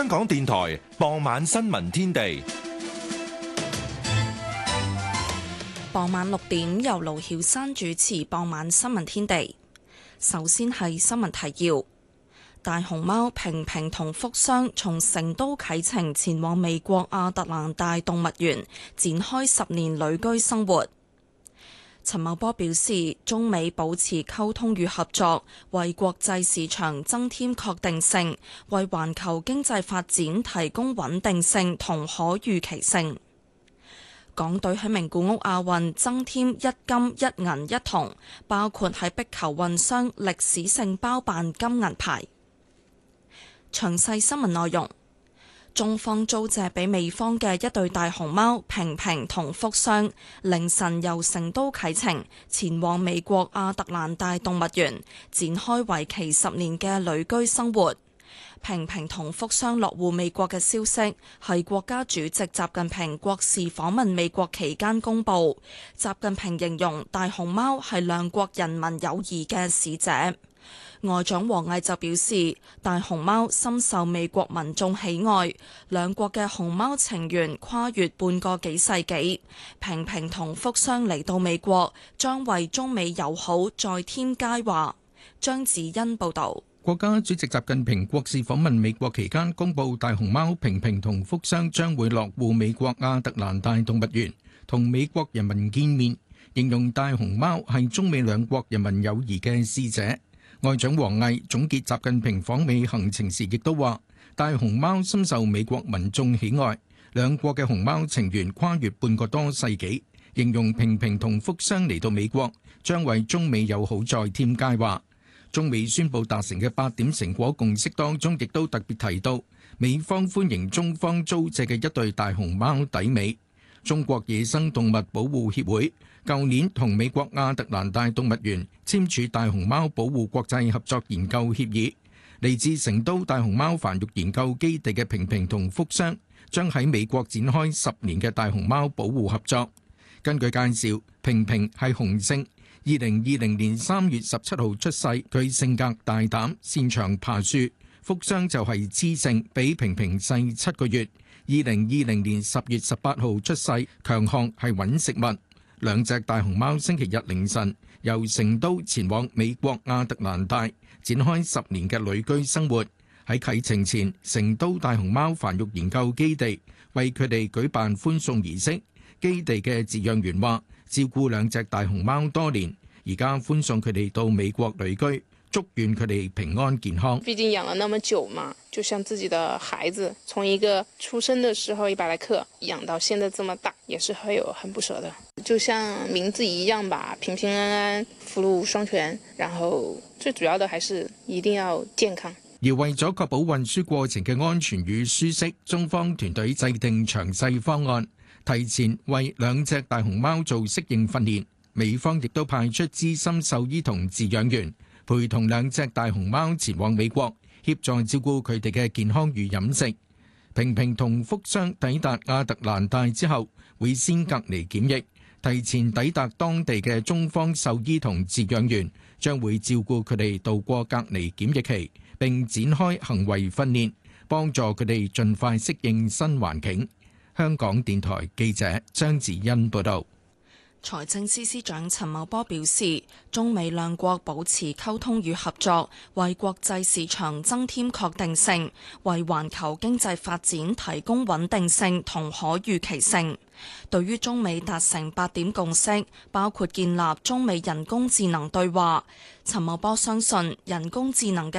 港電台傍晚新聞天地。 傍晚6點由盧曉珊主持傍晚新聞天地。首先係新聞提要：大熊貓平平同福箱從成都啟程前往美國亞特蘭大動物園，展開10年旅居生活。陳茂波表示，中美保持溝通與合作，為國際市場增添確定性，為環球經濟發展提供穩定性同可預期性。港隊喺名古屋亞運增添1金1銀1銅，包括喺壁球混雙歷史性包辦金銀牌。詳細新聞內容：中方租借俾美方嘅一對大熊貓平平同福箱，凌晨由成都啟程前往美國亞特蘭大動物園，展開為期10年嘅旅居生活。平平同福箱落戶美國嘅消息係國家主席習近平國事訪問美國期間公佈。習近平形容大熊貓係兩國人民友誼嘅使者。外長王毅就表示，大熊貓深受美國民眾喜愛，兩國嘅熊貓情緣跨越半個幾世紀。平平同福箱嚟到美國，將為中美友好再添佳話。張子欣報導。 國家主席習近平國事訪問美國期間公佈，大熊貓平平同福箱將會落戶美國亞特蘭大動物園，同美國人民見面，形容大熊貓係中美兩國人民友誼嘅使者。外長王毅總結習近平訪美行程時亦都話，大熊貓深受美國民眾喜愛，兩國嘅熊貓情緣跨越半個多世紀，形容平平同福箱嚟到美國將為中美友好再添佳話。中美宣布達成嘅8點成果共識當中，亦都特別提到美方歡迎中方租借嘅一對大熊貓抵美。中國野生動物保護協會舊年同美國亞特蘭大動物園簽署大熊貓保護國際合作研究協議。嚟自成都大熊貓繁育研究基地嘅平平同福箱將喺美國展開10年嘅大熊貓保護合作。根據介紹，平平係雄性，2020年3月17號出世，佢性格大膽，擅長爬樹。福箱就係雌性，比平平細7個月，2020年10月18號出世，強項係揾食物。兩隻大熊貓星期日凌晨由成都前往美國亞特蘭大，展開10年嘅旅居生活。喺啟程前，成都大熊貓繁育研究基地為佢哋舉辦歡送儀式。基地嘅飼養員話，照顧兩隻大熊貓多年，而家歡送佢哋到美國旅居，祝願佢哋平安健康。 畢竟養了那麼久嘛，就像自己的孩子，從一個出生的時候100來克養到現在這麼大，也是很不捨的。就像名字一樣吧，平平安安，福祿雙全，然後最主要的還是一定要健康。 而為咗確保運輸過程嘅安全與舒適，中方團隊制定詳細方案，提前為兩隻大熊貓做適應訓練。美方亦都派出資深獸醫同飼養員，陪同兩隻大熊貓前往美國，協助照顧佢哋嘅健康與飲食。平平同福箱抵達亞特蘭大之後，會先隔離檢疫。提前抵達當地嘅中方獸醫同飼養員將會照顧佢哋度過隔離檢疫期，並展開行為訓練，幫助佢哋盡快適應新環境。香港電台記者張子欣報道。 財政司司長陳茂波表示，中美兩國保持溝通與合作，為國際市場增添確定性，為環球經濟發展提供穩定性同可預期性。對於中美達成8點共識，包括建立中美人工智能對話，陳茂波相信人工智能嘅